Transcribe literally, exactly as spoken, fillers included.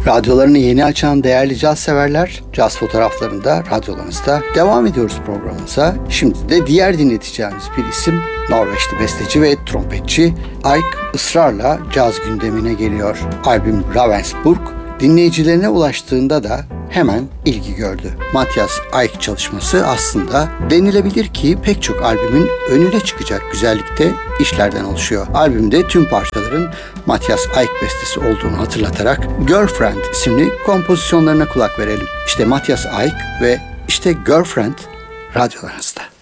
Radyolarını yeni açan değerli caz severler, caz fotoğraflarında radyolarınızda devam ediyoruz programımıza. Şimdi de diğer dinleteceğimiz bir isim Norveçli besteci ve trompetçi Ike ısrarla caz gündemine geliyor. Albüm Ravensburg dinleyicilerine ulaştığında da hemen ilgi gördü. Matthias Ike çalışması aslında denilebilir ki pek çok albümün önüne çıkacak güzellikte işlerden oluşuyor. Albümde tüm parçaların Matthias Ike bestesi olduğunu hatırlatarak Girlfriend isimli kompozisyonlarına kulak verelim. İşte Matthias Ike ve işte Girlfriend radyolarınızda.